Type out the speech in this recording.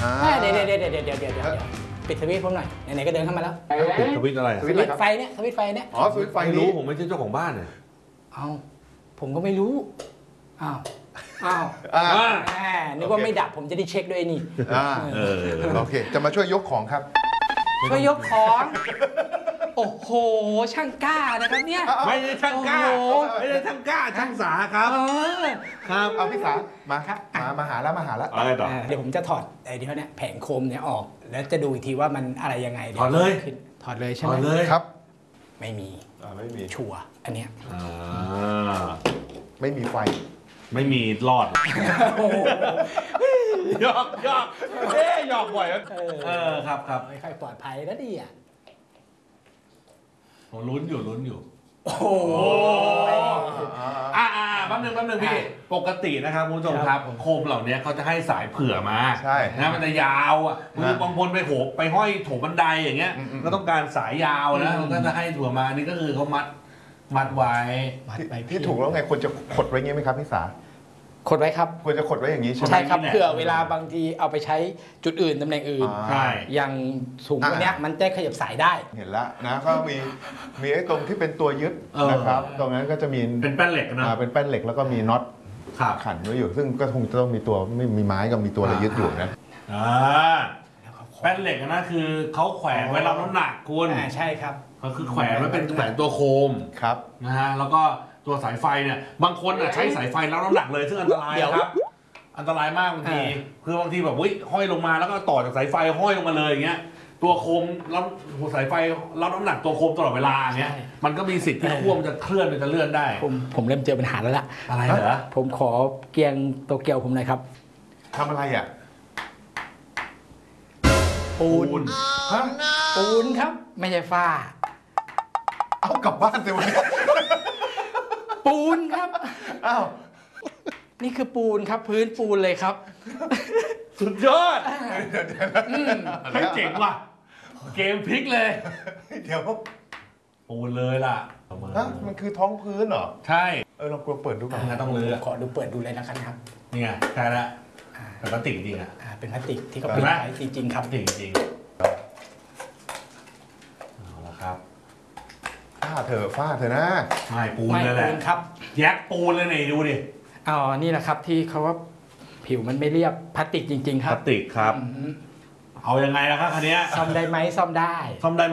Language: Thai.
เดี๋ยวปิดสวิตช์ผมหน่อยไหนๆก็เดินเข้ามาแล้วปิดสวิตช์อะไรสวิตช์ไฟเนี่ยสวิตช์ไฟเนี่ยอ๋อสวิตช์ไฟไม่รู้ผมไม่ใช่เจ้าของบ้านเลยเอาผมก็ไม่รู้อ้าวนึกว่าไม่ดับผมจะได้เช็คด้วยนี่โอเคจะมาช่วยยกของครับช่วยยกของโอ้โหช่างกล้านะครับเนี่ยไม่ใช่ช่างกล้าไม่ใช่ช่างกล้าช่างสาครับครับเอาพี่สามาครับมาหาแล้วอะไรต่อเดี๋ยวผมจะถอดไอ้ที่เนี่ยแผงโคมเนี่ยออกแล้วจะดูอีกทีว่ามันอะไรยังไงถอดเลยใช่ไหมครับไม่มีชัวร์อันเนี้ยไม่มีไฟไม่มีรอดหยอกหยอกบ่อยครับไม่ค่อยปลอดภัยนะดิอ่ะผมลุ้นอยู่โอ้โหแป๊บนึงพี่ปกตินะครับคุณผู้ชมครับโคมเหล่านี้เขาจะให้สายเผื่อมาใช่นะมันจะยาวอ่ะคือบางคนไปห้อยโถบันไดอย่างเงี้ยก็ต้องการสายยาวนะมันก็จะให้ถั่วมานี่ก็คือเขามัดไว้ที่ถูกแล้วไงควรจะขดไว้งี้ไหมครับพี่สาขดไว้ครับควรจะขดไว้อย่างนี้ใช่ไหมใช่ครับเผื่อเวลาบางทีเอาไปใช้จุดอื่นตำแหน่งอื่นอย่างถุงตัวเนี้ยมันจะขยับสายได้เห็นแล้วนะก็มีไอ้ตรงที่เป็นตัวยึดนะครับตรงนั้นก็จะมีเป็นแป้นเหล็กนะเป็นแป้นเหล็กแล้วก็มีน็อตขันไว้อยู่ซึ่งก็คงจะต้องมีตัวไม่มีไม้กับมีตัวอะไรยึดอยู่นะแป้นเหล็กนะคือเขาแขวนไว้รับน้ำหนักคุณใช่ครับก็คือแขวนไว้เป็นแขวนตัวโคมครับนะฮะแล้วก็ตัวสายไฟเนี่ยบางคนใช้สายไฟรับน้ำหนักเลยซึ่งอันตรายครับอันตรายมากบางทีคือบางทีแบบห้อยลงมาแล้วก็ต่อจากสายไฟห้อยลงมาเลยอย่างเงี้ยตัวโคมรับสายไฟรับน้ำหนักตัวโคมตลอดเวลาอย่างเงี้ยมันก็มีสิทธิ์ที่ขั้วมันจะเคลื่อนมันจะเลื่อนได้ผมเริ่มเจอปัญหาแล้วล่ะอะไรเหรอผมขอเกียงโตเกียวผมหน่อยครับทำอะไรอ่ะปูนครับไม่ใช่ฝ้าเอากลับบ้านสิวันนี้ปูนครับอ้าวนี่คือปูนครับพื้นปูนเลยครับสุดยอดให้เจ๋งว่ะเกมพลิกเลยเดี๋ยวปูนเลยล่ะมันคือท้องพื้นเหรอใช่ลองเปิดดูก่อนต้องเลยขอดูเปิดดูเลยนะครับนี่ไงใช่ละเป็นพลาสติกจริงอ่ะเป็นพลาสติกที่เขาปิดไว้จริงๆครับจริงเอาละครับฝ้าเธอนะไม่ปูนเลยแหละครับแยกปูนเลยไหนดูดินี่แหละครับที่เขาว่าผิวมันไม่เรียบพลาสติกจริงๆครับพลาสติกครับเอายังไงล่ะครับคันนี้ซ่อมได้ไหมซ่อมได้ไหม